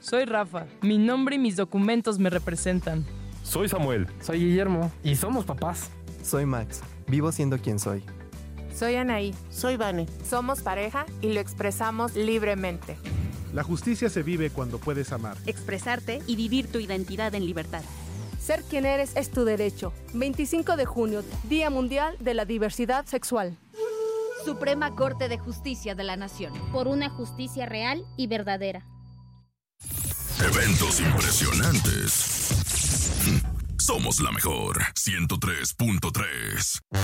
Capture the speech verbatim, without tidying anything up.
Soy Rafa. Mi nombre y mis documentos me representan. Soy Samuel. Soy Guillermo. Y somos papás. Soy Max. Vivo siendo quien soy. Soy Anaí. Soy Vane. Somos pareja y lo expresamos libremente. La justicia se vive cuando puedes amar, expresarte y vivir tu identidad en libertad. Ser quien eres es tu derecho. veinticinco de junio, Día Mundial de la Diversidad Sexual. Suprema Corte de Justicia de la Nación. Por una justicia real y verdadera. Eventos impresionantes. Somos la mejor. ciento tres punto tres.